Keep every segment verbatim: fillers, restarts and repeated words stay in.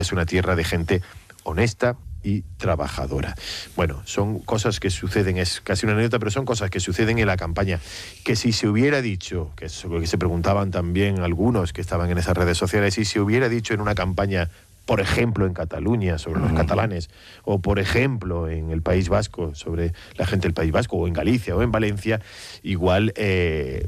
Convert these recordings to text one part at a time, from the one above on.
es una tierra de gente honesta y trabajadora. Bueno, son cosas que suceden, es casi una anécdota, pero son cosas que suceden en la campaña, que si se hubiera dicho, que es lo que se preguntaban también algunos que estaban en esas redes sociales, si se hubiera dicho en una campaña, por ejemplo en Cataluña, sobre los catalanes, o por ejemplo en el País Vasco, sobre la gente del País Vasco, o en Galicia, o en Valencia, igual eh,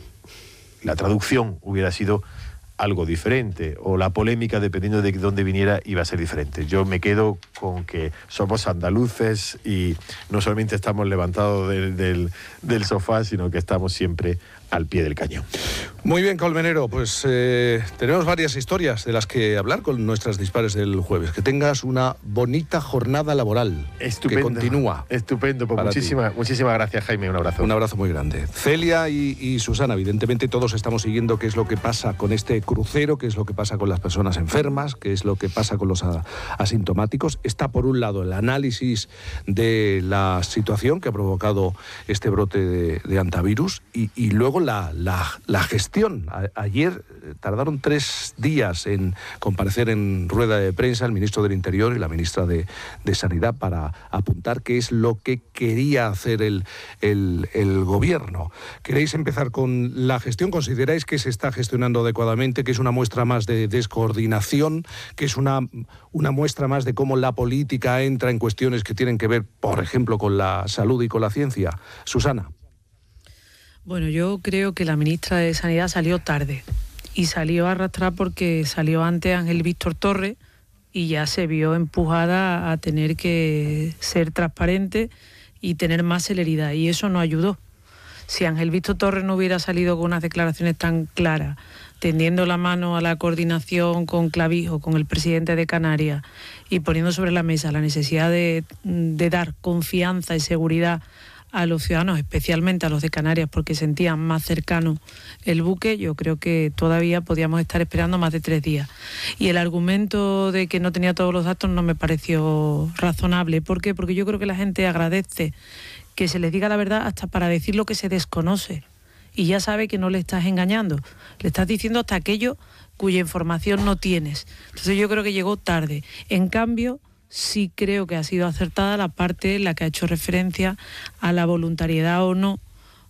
la traducción hubiera sido algo diferente, o la polémica, dependiendo de dónde viniera, iba a ser diferente. Yo me quedo con que somos andaluces y no solamente estamos levantados del, del, del sofá, sino que estamos siempre al pie del cañón. Muy bien, Colmenero, pues eh, tenemos varias historias de las que hablar con nuestras dispares del jueves. Que tengas una bonita jornada laboral. Estupendo. Que continúa. Estupendo, pues muchísimas, muchísimas gracias, Jaime, un abrazo. Un abrazo muy grande. Celia y, y Susana, evidentemente todos estamos siguiendo qué es lo que pasa con este crucero, qué es lo que pasa con las personas enfermas, qué es lo que pasa con los a, asintomáticos. Está por un lado el análisis de la situación que ha provocado este brote de, de antivirus y, y luego la, la, la gestión. A, ayer tardaron tres días en comparecer en rueda de prensa el ministro del Interior y la ministra de, de Sanidad para apuntar qué es lo que quería hacer el, el, el gobierno. ¿Queréis empezar con la gestión? ¿Consideráis que se está gestionando adecuadamente, que es una muestra más de descoordinación, que es una, una muestra más de cómo la política entra en cuestiones que tienen que ver, por ejemplo, con la salud y con la ciencia? Susana. Bueno, yo creo que la ministra de Sanidad salió tarde y salió a arrastrar porque salió antes Ángel Víctor Torres y ya se vio empujada a tener que ser transparente y tener más celeridad, y eso no ayudó. Si Ángel Víctor Torres no hubiera salido con unas declaraciones tan claras, tendiendo la mano a la coordinación con Clavijo, con el presidente de Canarias, y poniendo sobre la mesa la necesidad de, de dar confianza y seguridad a los ciudadanos, especialmente a los de Canarias, porque sentían más cercano el buque, yo creo que todavía podíamos estar esperando más de tres días. Y el argumento de que no tenía todos los datos no me pareció razonable. ¿Por qué? Porque yo creo que la gente agradece que se les diga la verdad hasta para decir lo que se desconoce. Y ya sabe que no le estás engañando. Le estás diciendo hasta aquello cuya información no tienes. Entonces yo creo que llegó tarde. En cambio, sí creo que ha sido acertada la parte en la que ha hecho referencia a la voluntariedad o no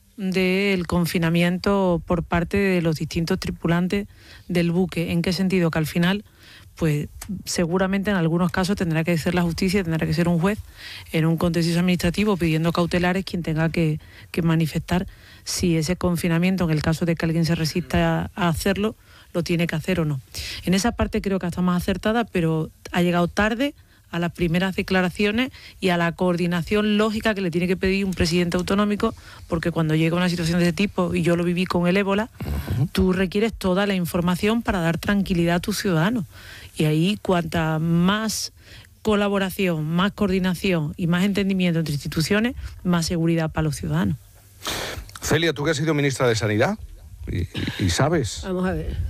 del confinamiento por parte de los distintos tripulantes del buque. ¿En qué sentido? Que al final, pues seguramente en algunos casos tendrá que ser la justicia, tendrá que ser un juez en un contencioso administrativo pidiendo cautelares quien tenga que, que manifestar si ese confinamiento, en el caso de que alguien se resista a hacerlo, lo tiene que hacer o no. En esa parte creo que está más acertada, pero ha llegado tarde a las primeras declaraciones y a la coordinación lógica que le tiene que pedir un presidente autonómico, porque cuando llega una situación de ese tipo, y yo lo viví con el ébola, uh-huh. tú requieres toda la información para dar tranquilidad a tus ciudadanos. Y ahí, cuanta más colaboración, más coordinación y más entendimiento entre instituciones, más seguridad para los ciudadanos. Celia, tú que has sido ministra de Sanidad, y, y, y sabes... Vamos a ver...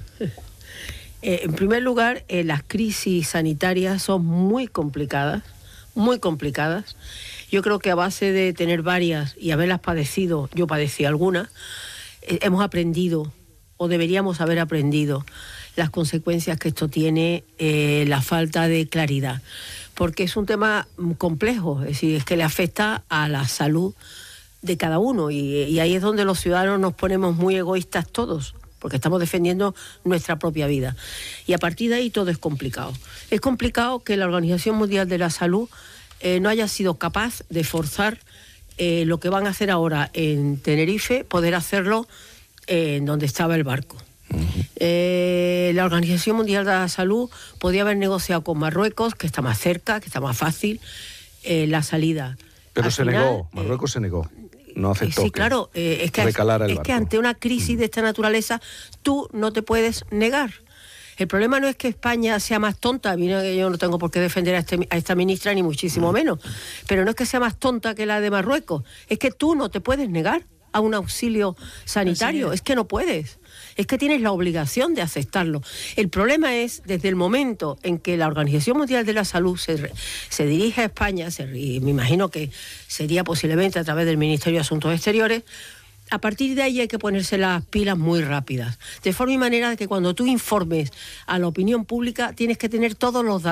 Eh, en primer lugar, eh, las crisis sanitarias son muy complicadas, muy complicadas. Yo creo que a base de tener varias y haberlas padecido, yo padecí algunas, eh, hemos aprendido, o deberíamos haber aprendido, las consecuencias que esto tiene, eh, la falta de claridad. Porque es un tema complejo, es decir, es que le afecta a la salud de cada uno, y, y ahí es donde los ciudadanos nos ponemos muy egoístas todos, porque estamos defendiendo nuestra propia vida. Y a partir de ahí todo es complicado. Es complicado que la Organización Mundial de la Salud eh, no haya sido capaz de forzar eh, lo que van a hacer ahora en Tenerife, poder hacerlo eh, en donde estaba el barco. Uh-huh. Eh, la Organización Mundial de la Salud podía haber negociado con Marruecos, que está más cerca, que está más fácil, eh, la salida. Pero Al se final, negó, Marruecos eh, se negó. No aceptó. Sí, claro, eh, es, que, es que ante una crisis de esta naturaleza tú no te puedes negar. El problema no es que España sea más tonta, mira que yo no tengo por qué defender a, este, a esta ministra ni muchísimo menos, pero no es que sea más tonta que la de Marruecos, es que tú no te puedes negar a un auxilio sanitario, es que no puedes, es que tienes la obligación de aceptarlo. El problema es desde el momento en que la Organización Mundial de la Salud se, se dirige a España, se, y me imagino que sería posiblemente a través del Ministerio de Asuntos Exteriores, a partir de ahí hay que ponerse las pilas muy rápidas. De forma y manera que cuando tú informes a la opinión pública tienes que tener todos los datos.